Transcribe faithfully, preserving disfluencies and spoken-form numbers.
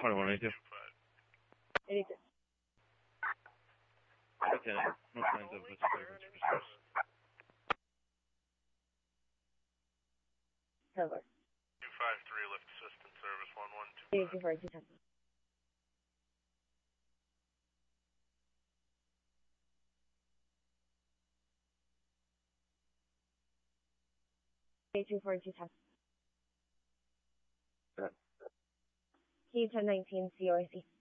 twenty-one eighty-two. eighty-two. Okay, no signs of disturbance. Over. two five three, lift assistance service one one two. eighty-two for two ten. eighty-two for two ten. Yeah. Key ten nineteen C O I C.